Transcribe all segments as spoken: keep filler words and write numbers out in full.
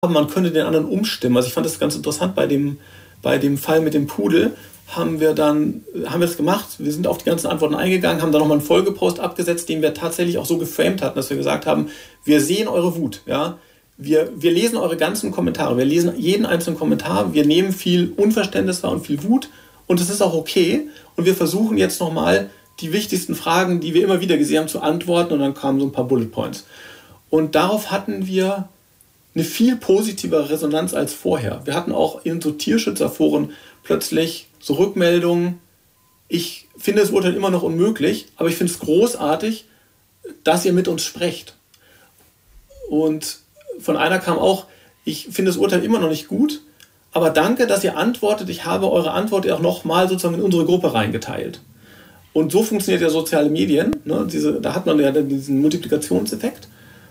man könnte den anderen umstimmen. Also ich fand das ganz interessant bei dem, bei dem Fall mit dem Pudel. Haben wir dann, haben wir das gemacht. Wir sind auf die ganzen Antworten eingegangen, haben dann nochmal einen Folgepost abgesetzt, den wir tatsächlich auch so geframed hatten, dass wir gesagt haben, wir sehen eure Wut, ja. Wir, wir lesen eure ganzen Kommentare, wir lesen jeden einzelnen Kommentar, wir nehmen viel Unverständnis wahr und viel Wut und es ist auch okay. Und wir versuchen jetzt nochmal die wichtigsten Fragen, die wir immer wieder gesehen haben, zu antworten und dann kamen so ein paar Bullet Points. Und darauf hatten wir eine viel positivere Resonanz als vorher. Wir hatten auch in so Tierschützerforen plötzlich so Rückmeldungen, ich finde das Urteil immer noch unmöglich, aber ich finde es großartig, dass ihr mit uns sprecht. Und von einer kam auch, ich finde das Urteil immer noch nicht gut, aber danke, dass ihr antwortet. Ich habe eure Antwort auch nochmal sozusagen in unsere Gruppe reingeteilt. Und so funktioniert ja soziale Medien. Ne? Diese, da hat man ja diesen Multiplikationseffekt.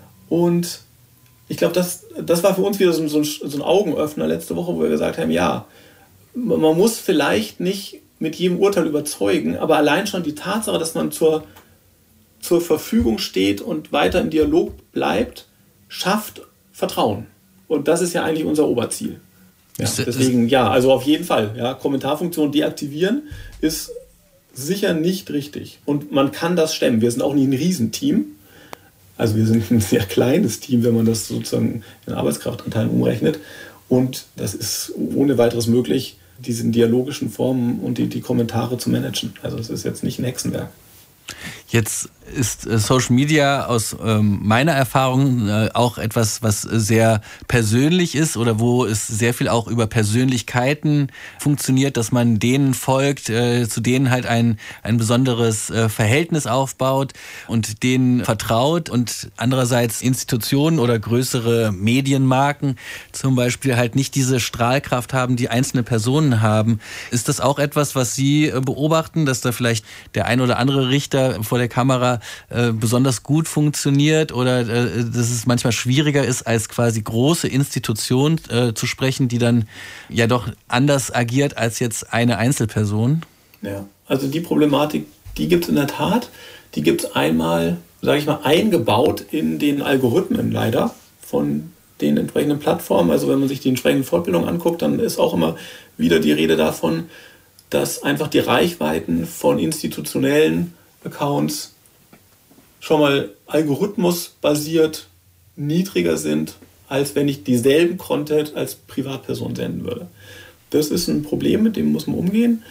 Und ich glaube, das, das war für uns wieder so, so, ein, so ein Augenöffner letzte Woche, wo wir gesagt haben, ja, man muss vielleicht nicht mit jedem Urteil überzeugen, aber allein schon die Tatsache, dass man zur, zur Verfügung steht und weiter im Dialog bleibt, schafft Vertrauen. Und das ist ja eigentlich unser Oberziel. Ja, deswegen, ja, also auf jeden Fall. Ja, Kommentarfunktion deaktivieren ist sicher nicht richtig. Und man kann das stemmen. Wir sind auch nicht ein Riesenteam. Also wir sind ein sehr kleines Team, wenn man das sozusagen in Arbeitskraftanteilen umrechnet. Und das ist ohne weiteres möglich, diese dialogischen Formen und die, die Kommentare zu managen. Also es ist jetzt nicht ein Hexenwerk. Jetzt ist äh, Social Media aus ähm, meiner Erfahrung äh, auch etwas, was sehr persönlich ist oder wo es sehr viel auch über Persönlichkeiten funktioniert, dass man denen folgt, äh, zu denen halt ein, ein besonderes äh, Verhältnis aufbaut und denen vertraut und andererseits Institutionen oder größere Medienmarken zum Beispiel halt nicht diese Strahlkraft haben, die einzelne Personen haben. Ist das auch etwas, was Sie äh, beobachten, dass da vielleicht der ein oder andere Richter vor der Kamera äh, besonders gut funktioniert oder äh, dass es manchmal schwieriger ist, als quasi große Institution äh, zu sprechen, die dann ja doch anders agiert als jetzt eine Einzelperson? Ja, also die Problematik, die gibt es in der Tat. Die gibt es einmal, sage ich mal, eingebaut in den Algorithmen leider von den entsprechenden Plattformen. Also wenn man sich die entsprechenden Fortbildungen anguckt, dann ist auch immer wieder die Rede davon, dass einfach die Reichweiten von institutionellen Accounts schon mal algorithmusbasiert niedriger sind, als wenn ich dieselben Content als Privatperson senden würde. Das ist ein Problem, mit dem muss man umgehen.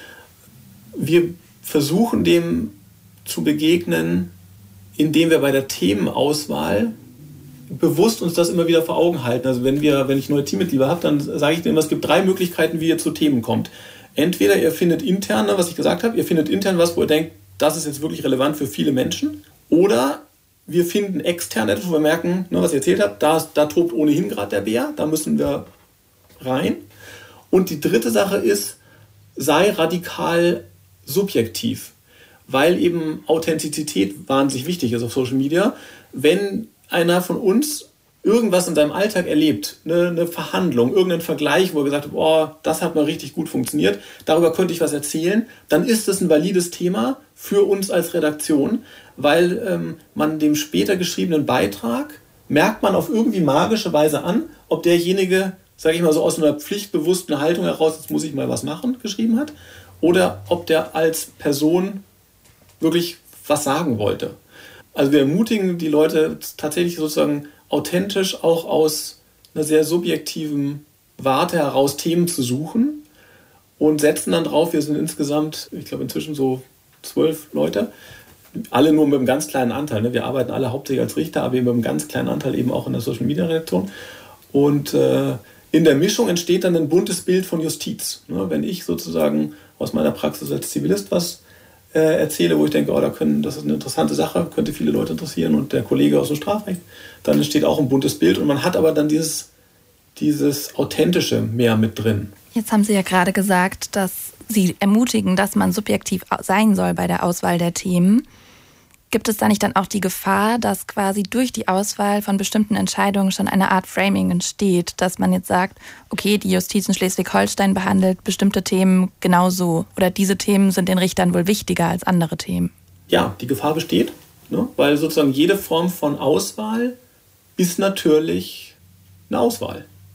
Wir versuchen dem zu begegnen, indem wir bei der Themenauswahl bewusst uns das immer wieder vor Augen halten. Also wenn wir, wenn ich neue Teammitglieder habe, dann sage ich denen, es gibt drei Möglichkeiten, wie ihr zu Themen kommt. Entweder ihr findet intern, was ich gesagt habe, ihr findet intern was, wo ihr denkt, das ist jetzt wirklich relevant für viele Menschen. Oder wir finden extern etwas, wo wir merken, ne, was ich erzählt habe, da, da tobt ohnehin gerade der Bär, da müssen wir rein. Und die dritte Sache ist, sei radikal subjektiv, weil eben Authentizität wahnsinnig wichtig ist auf Social Media. Wenn einer von uns irgendwas in seinem Alltag erlebt, eine, eine Verhandlung, irgendeinen Vergleich, wo er gesagt hat, oh, das hat mal richtig gut funktioniert, darüber könnte ich was erzählen, dann ist das ein valides Thema für uns als Redaktion, weil ähm, man dem später geschriebenen Beitrag merkt man auf irgendwie magische Weise an, ob derjenige, sage ich mal so aus einer pflichtbewussten Haltung heraus, jetzt muss ich mal was machen, geschrieben hat, oder ob der als Person wirklich was sagen wollte. Also wir ermutigen die Leute tatsächlich sozusagen authentisch auch aus einer sehr subjektiven Warte heraus Themen zu suchen und setzen dann drauf, wir sind insgesamt, ich glaube inzwischen so zwölf Leute, alle nur mit einem ganz kleinen Anteil. Ne? Wir arbeiten alle hauptsächlich als Richter, aber eben mit einem ganz kleinen Anteil eben auch in der Social-Media-Redaktion. Und äh, in der Mischung entsteht dann ein buntes Bild von Justiz. Ne? Wenn ich sozusagen aus meiner Praxis als Zivilist was äh, erzähle, wo ich denke, oh, da können, das ist eine interessante Sache, könnte viele Leute interessieren und der Kollege aus dem Strafrecht, dann entsteht auch ein buntes Bild und man hat aber dann dieses, dieses Authentische mehr mit drin. Jetzt haben Sie ja gerade gesagt, dass Sie ermutigen, dass man subjektiv sein soll bei der Auswahl der Themen. Gibt es da nicht dann auch die Gefahr, dass quasi durch die Auswahl von bestimmten Entscheidungen schon eine Art Framing entsteht, dass man jetzt sagt, okay, die Justiz in Schleswig-Holstein behandelt bestimmte Themen genauso oder diese Themen sind den Richtern wohl wichtiger als andere Themen? Ja, die Gefahr besteht, ne? Weil sozusagen jede Form von Auswahl ist natürlich eine Auswahl.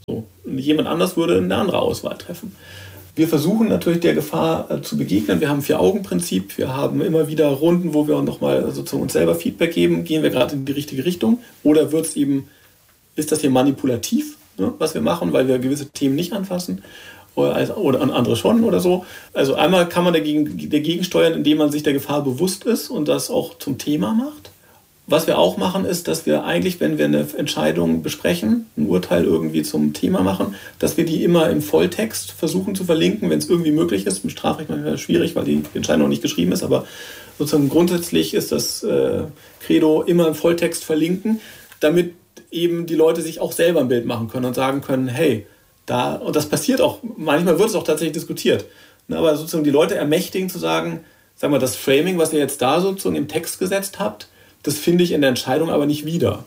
So. Und jemand anders würde eine andere Auswahl treffen. Wir versuchen natürlich der Gefahr äh, zu begegnen. Wir haben ein Vier-Augen-Prinzip. Wir haben immer wieder Runden, wo wir nochmal sozusagen uns selber Feedback geben. Gehen wir gerade in die richtige Richtung? Oder wird's eben, ist das hier manipulativ, ne, was wir machen, weil wir gewisse Themen nicht anfassen? Oder, oder andere schon oder so. Also einmal kann man dagegen, dagegen steuern, indem man sich der Gefahr bewusst ist und das auch zum Thema macht. Was wir auch machen, ist, dass wir eigentlich, wenn wir eine Entscheidung besprechen, ein Urteil irgendwie zum Thema machen, dass wir die immer im Volltext versuchen zu verlinken, wenn es irgendwie möglich ist. Im Strafrecht manchmal schwierig, weil die Entscheidung noch nicht geschrieben ist, aber sozusagen grundsätzlich ist das äh, Credo immer im Volltext verlinken, damit eben die Leute sich auch selber ein Bild machen können und sagen können, hey, da, und das passiert auch, manchmal wird es auch tatsächlich diskutiert, aber sozusagen die Leute ermächtigen zu sagen, sagen wir, das Framing, was ihr jetzt da sozusagen im Text gesetzt habt, das finde ich in der Entscheidung aber nicht wieder.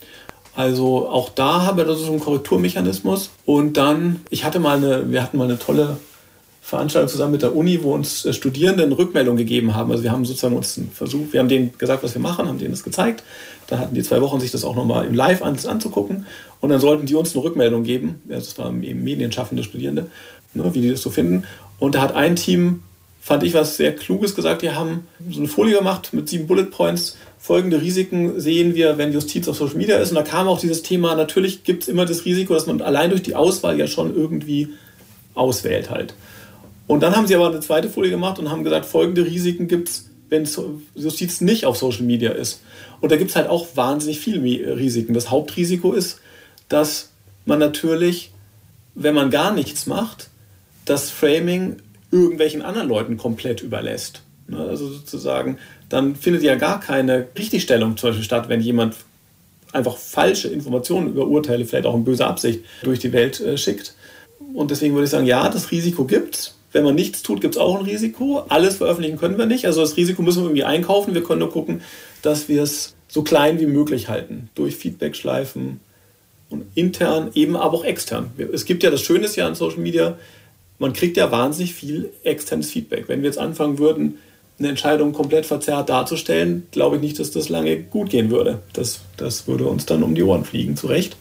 Also auch da haben wir so einen Korrekturmechanismus. Und dann, ich hatte mal eine, wir hatten mal eine tolle Veranstaltung zusammen mit der Uni, wo uns Studierende eine Rückmeldung gegeben haben. Also wir haben sozusagen uns einen Versuch, wir haben denen gesagt, was wir machen, haben denen das gezeigt. Dann hatten die zwei Wochen, sich das auch nochmal im Live an, anzugucken. Und dann sollten die uns eine Rückmeldung geben. Also das waren eben medienschaffende Studierende, ne, wie die das so finden. Und da hat ein Team, fand ich, was sehr Kluges gesagt. Die haben so eine Folie gemacht mit sieben Bullet Points. Folgende Risiken sehen wir, wenn Justiz auf Social Media ist. Und da kam auch dieses Thema, natürlich gibt es immer das Risiko, dass man allein durch die Auswahl ja schon irgendwie auswählt halt. Und dann haben sie aber eine zweite Folie gemacht und haben gesagt, folgende Risiken gibt es, wenn Justiz nicht auf Social Media ist. Und da gibt es halt auch wahnsinnig viele Risiken. Das Hauptrisiko ist, dass man natürlich, wenn man gar nichts macht, das Framing irgendwelchen anderen Leuten komplett überlässt. Also sozusagen, dann findet ja gar keine Richtigstellung zum Beispiel statt, wenn jemand einfach falsche Informationen über Urteile, vielleicht auch in böser Absicht, durch die Welt äh, schickt. Und deswegen würde ich sagen, ja, das Risiko gibt's. Wenn man nichts tut, gibt es auch ein Risiko. Alles veröffentlichen können wir nicht. Also das Risiko müssen wir irgendwie einkaufen. Wir können nur gucken, dass wir es so klein wie möglich halten. Durch Feedbackschleifen und intern, eben aber auch extern. Es gibt ja, das Schöne ist ja an Social Media, man kriegt ja wahnsinnig viel externes Feedback. Wenn wir jetzt anfangen würden, eine Entscheidung komplett verzerrt darzustellen, glaube ich nicht, dass das lange gut gehen würde. Das, das würde uns dann um die Ohren fliegen, zu Recht.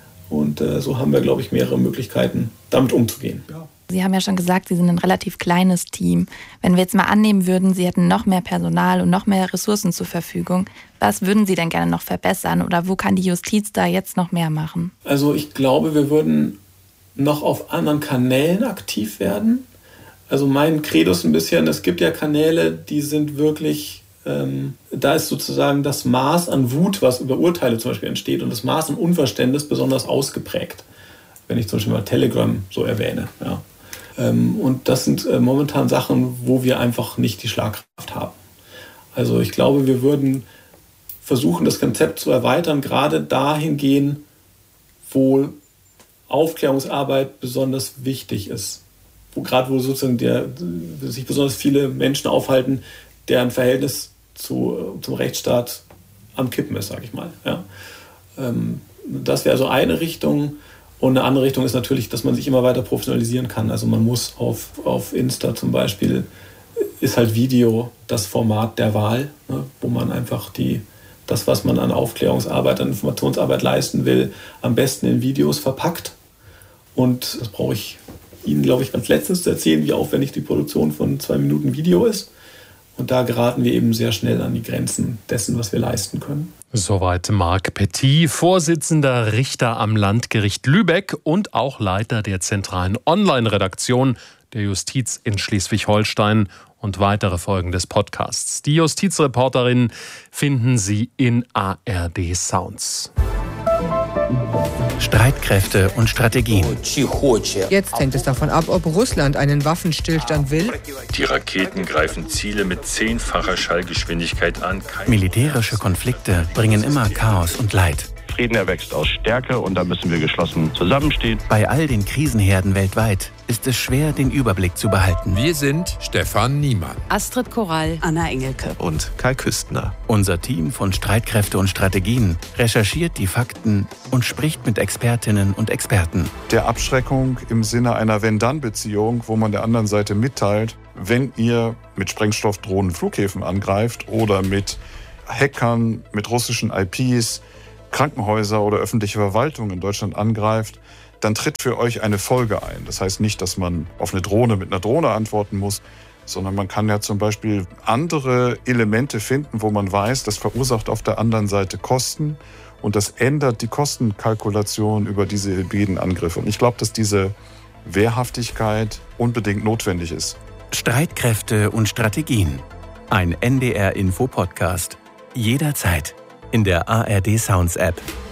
Und äh, so haben wir, glaube ich, mehrere Möglichkeiten, damit umzugehen. Ja. Sie haben ja schon gesagt, Sie sind ein relativ kleines Team. Wenn wir jetzt mal annehmen würden, Sie hätten noch mehr Personal und noch mehr Ressourcen zur Verfügung, was würden Sie denn gerne noch verbessern oder wo kann die Justiz da jetzt noch mehr machen? Also ich glaube, wir würden noch auf anderen Kanälen aktiv werden. Also mein Credo ist ein bisschen, es gibt ja Kanäle, die sind wirklich, ähm, da ist sozusagen das Maß an Wut, was über Urteile zum Beispiel entsteht, und das Maß an Unverständnis besonders ausgeprägt, wenn ich zum Beispiel mal Telegram so erwähne. Ja. Ähm, und das sind äh, momentan Sachen, wo wir einfach nicht die Schlagkraft haben. Also ich glaube, wir würden versuchen, das Konzept zu erweitern, gerade dahin gehen, wo Aufklärungsarbeit besonders wichtig ist. Wo gerade wo sozusagen der, sich besonders viele Menschen aufhalten, deren Verhältnis zu, zum Rechtsstaat am Kippen ist, sage ich mal. Ja. Ähm, das wäre also eine Richtung. Und eine andere Richtung ist natürlich, dass man sich immer weiter professionalisieren kann. Also man muss auf, auf Insta zum Beispiel, ist halt Video das Format der Wahl, ne, wo man einfach die, das, was man an Aufklärungsarbeit, an Informationsarbeit leisten will, am besten in Videos verpackt. Und das brauche ich Ihnen, glaube ich, ganz letztens zu erzählen, wie aufwendig die Produktion von zwei Minuten Video ist. Und da geraten wir eben sehr schnell an die Grenzen dessen, was wir leisten können. Soweit Marc Petit, Vorsitzender Richter am Landgericht Lübeck und auch Leiter der zentralen Online-Redaktion der Justiz in Schleswig-Holstein und weitere Folgen des Podcasts. Die Justizreporterin finden Sie in A R D Sounds. Streitkräfte und Strategien. Jetzt hängt es davon ab, ob Russland einen Waffenstillstand will. Die Raketen greifen Ziele mit zehnfacher Schallgeschwindigkeit an. Militärische Konflikte bringen immer Chaos und Leid. Frieden erwächst aus Stärke und da müssen wir geschlossen zusammenstehen. Bei all den Krisenherden weltweit ist es schwer, den Überblick zu behalten. Wir sind Stefan Niemann, Astrid Korall, Anna Engelke und Kai Küstner. Unser Team von Streitkräfte und Strategien recherchiert die Fakten und spricht mit Expertinnen und Experten. Der Abschreckung im Sinne einer Wenn-Dann-Beziehung, wo man der anderen Seite mitteilt, wenn ihr mit Sprengstoffdrohnen Flughäfen angreift oder mit Hackern, mit russischen I Ps, Krankenhäuser oder öffentliche Verwaltung in Deutschland angreift, dann tritt für euch eine Folge ein. Das heißt nicht, dass man auf eine Drohne mit einer Drohne antworten muss, sondern man kann ja zum Beispiel andere Elemente finden, wo man weiß, das verursacht auf der anderen Seite Kosten und das ändert die Kostenkalkulation über diese hybriden Angriffe. Und ich glaube, dass diese Wehrhaftigkeit unbedingt notwendig ist. Streitkräfte und Strategien. Ein N D R-Info-Podcast. Jederzeit in der A R D Sounds App.